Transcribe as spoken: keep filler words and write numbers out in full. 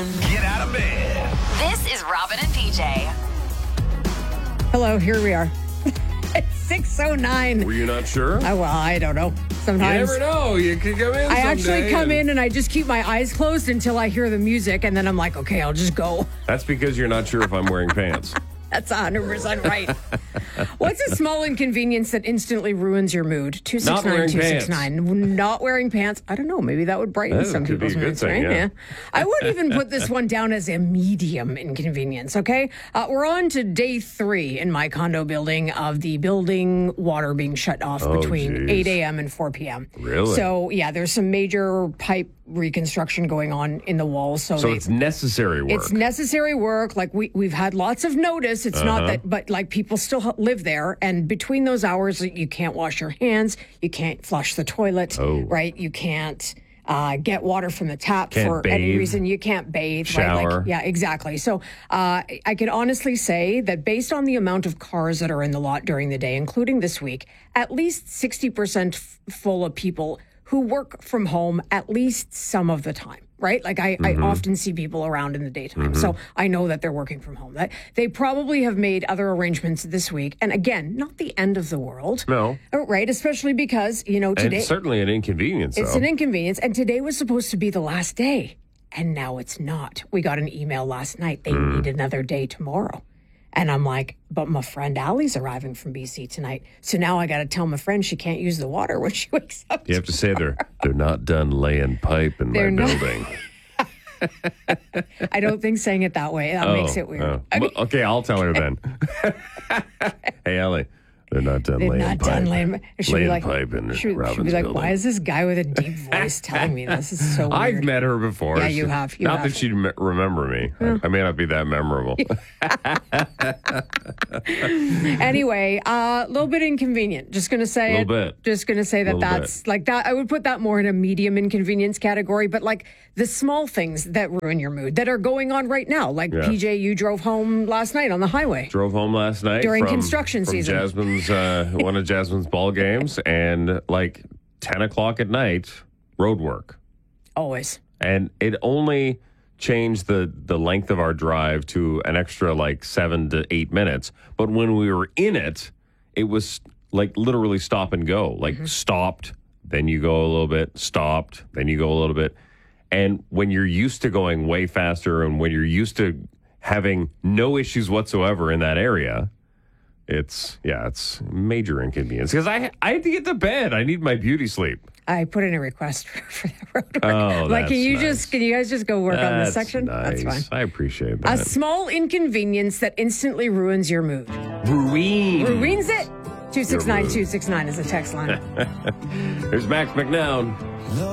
a.m. Get out of bed. This is Robin and P J. Hello, here we are. It's six oh nine. Were you not sure? I, well, I don't know. Sometimes. You never know. You could come in I actually someday come and- in and I just keep my eyes closed until I hear the music, and then I'm like, okay, I'll just go. That's because you're not sure if I'm wearing pants. That's one hundred percent right. What's a small inconvenience that instantly ruins your mood? two six nine, two six nine. Not wearing pants. I don't know. Maybe that would brighten That some could be people's a good moods, thing, right? yeah. I would even put this one down as a medium inconvenience, okay? Uh, we're on to day three in my condo building of the building water being shut off Oh, between geez. eight a.m. and four p.m. Really? So, yeah, there's some major pipe reconstruction going on in the walls. So, So they, it's necessary work. it's necessary work. Like we, we've had lots of notice. It's not Uh-huh. that, but like people still h- live there. And between those hours, you can't wash your hands. You can't flush the toilet, Oh. right? You can't uh, get water from the tap Can't for any bathe. reason. You can't bathe. Right? Shower. Like, yeah, exactly. So uh, I can honestly say that based on the amount of cars that are in the lot during the day, including this week, at least sixty percent f- full of people who work from home at least some of the time, right? Like I, Mm-hmm. I often see people around in the daytime. So I know that they're working from home. That they probably have made other arrangements this week. And again, not the end of the world. No. Oh, right? Especially because, you know, And today it's certainly an inconvenience, it's though. an inconvenience. And today was supposed to be the last day. And now it's not. We got an email last night. They Mm. need another day tomorrow. And I'm like, but my friend Allie's arriving from B C tonight. So now I got to tell my friend she can't use the water when she wakes up. You have to say they're they're not done laying pipe in They're my not. building. I don't think saying it that way, that makes it weird. oh. I mean, Well, okay, I'll tell her then. Hey, Ellie, they're not done they're laying not pipe. done laying. She'd be laying like, pipe in she'd, she'd Robin's be like, building. why is this guy with a deep voice telling me this? This is so weird. I've met her before. Yeah, you have, you not have. that she'd me- remember me. I, I may not be that memorable. Anyway, a uh, little bit inconvenient. Just going to say Little it. bit. Just going to say that Little that's bit. like that. I would put that more in a medium inconvenience category, but like the small things that ruin your mood that are going on right now. Like Yeah. P J, you drove home last night on the highway. Drove home last night During from, construction from season. Jasmine's uh, one of Jasmine's ball games, and like ten o'clock at night, road work, Always. and it only changed the the length of our drive to an extra like seven to eight minutes. But when we were in it, it was like literally stop and go. Like Mm-hmm. stopped, then you go a little bit, stopped, then you go a little bit. And when you're used to going way faster, and when you're used to having no issues whatsoever in that area, it's yeah, it's major inconvenience because I I had to get to bed. I need my beauty sleep. I put in a request for, for that road work. Oh, like, can that's you nice. just can you guys just go work on this That's section? nice. That's fine. I appreciate A that. small inconvenience that instantly ruins your mood. Ruin. Ruins it. two six nine two six nine is the text line. There's Max McNown.